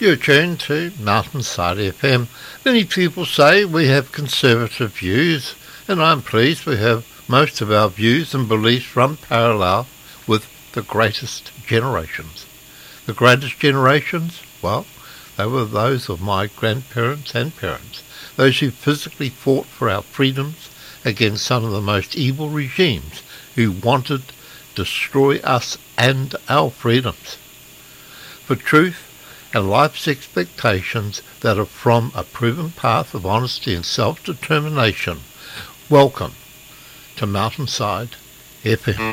You're tuned to Mountainside FM. Many people say we have conservative views, and I'm pleased we have most of our views and beliefs run parallel with the greatest generations. The greatest generations? Well, they were those of my grandparents and parents, those who physically fought for our freedoms against some of the most evil regimes who wanted to destroy us and our freedoms. For truth and life's expectations that are from a proven path of honesty and self-determination. Welcome to Mountainside FM.